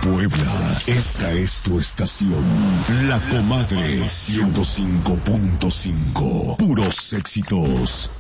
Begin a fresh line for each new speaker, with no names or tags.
Puebla, esta es tu estación. La Comadre 105.5. Puros éxitos.